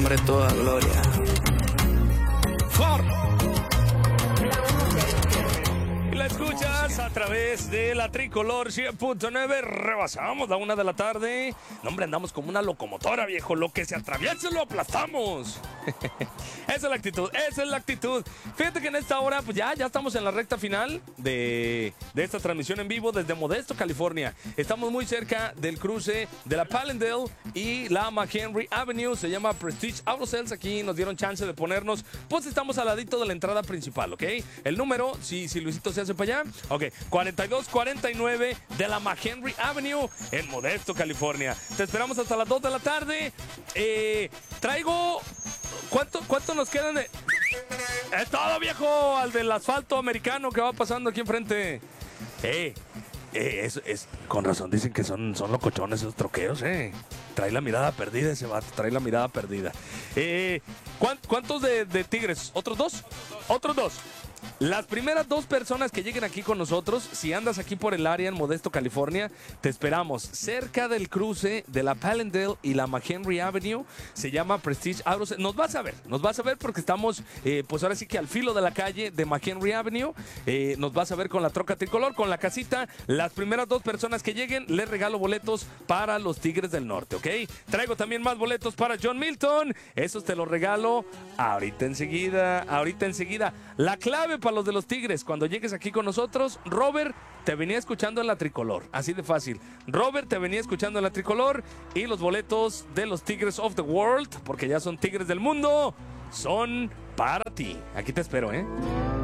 nombre toda gloria. Ford. Y la escuchas a través de la Tricolor 100.9. Rebasamos la 1 de la tarde. No, hombre, andamos como una locomotora, viejo. Lo que se atraviesa lo aplastamos. Esa es la actitud, esa es la actitud. Fíjate que en esta hora, pues ya estamos en la recta final de esta transmisión en vivo desde Modesto, California. Estamos muy cerca del cruce de la Palindale y la McHenry Avenue. Se llama Prestige Auto Sales. Aquí nos dieron chance de ponernos, pues estamos al ladito de la entrada principal, ¿ok? El número, si Luisito se hace para allá, ok, 4249 de la McHenry Avenue en Modesto, California. Te esperamos hasta las 2 de la tarde. Traigo... ¿Cuánto nos quedan de...? Es todo, viejo, al del asfalto americano que va pasando aquí enfrente. Con razón dicen que son locochones esos troqueros, Trae la mirada perdida ese vato, trae la mirada perdida. ¿Cuántos de Tigres? ¿Otros dos? Otros dos. Las primeras 2 personas que lleguen aquí con nosotros, si andas aquí por el área en Modesto, California, te esperamos cerca del cruce de la Palindale y la McHenry Avenue. Se llama Prestige Auto Sales. Nos vas a ver porque estamos, pues ahora sí que al filo de la calle de McHenry Avenue. Nos vas a ver con la troca tricolor, con la casita. Las primeras 2 personas que lleguen, les regalo boletos para los Tigres del Norte, ¿ok? Traigo también más boletos para John Milton. Esos te los regalo ahorita enseguida. La clave para los de los Tigres, cuando llegues aquí con nosotros, Robert te venía escuchando en la Tricolor, así de fácil. Robert te venía escuchando en la Tricolor y los boletos de los Tigres of the World, porque ya son Tigres del Mundo, son para ti. Aquí te espero,